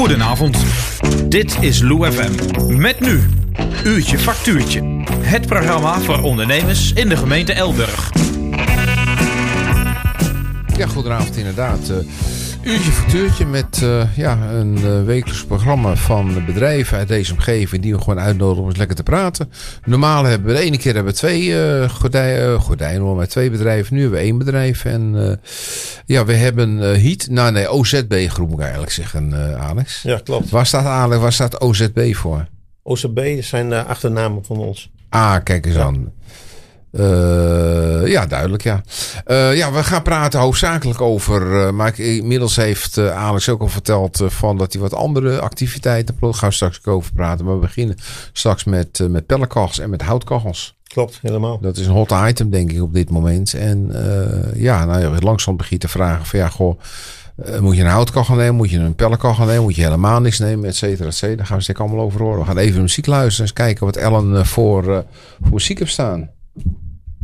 Goedenavond. Dit is Lou FM. Met nu Uurtje Factuurtje. Het programma voor ondernemers in de gemeente Elburg. Ja, goedenavond inderdaad. Uurtje Factuurtje met een wekelijks programma van bedrijven uit deze omgeving die we gewoon uitnodigen om eens lekker te praten. Normaal hebben we de ene keer hebben we twee gordijnen, maar twee bedrijven. Nu hebben we één bedrijf en we hebben OZB groep moet ik eigenlijk zeggen, Alex. Ja, klopt. Waar staat OZB voor? OZB zijn achternamen van ons. Ah, kijk eens aan. Duidelijk, ja. We gaan praten hoofdzakelijk over... maar inmiddels heeft Alex ook al verteld dat hij wat andere activiteiten... Daar gaan we straks ook over praten. Maar we beginnen straks met pellenkachels en met houtkachels. Klopt, helemaal. Dat is een hot item, denk ik, op dit moment. En langzaam begin je te vragen van moet je een houtkachel nemen? Moet je een pellenkachel nemen? Moet je helemaal niks nemen? Et cetera, et cetera. Daar gaan we het allemaal over horen. We gaan even muziek luisteren. Eens kijken wat Ellen voor muziek heeft staan.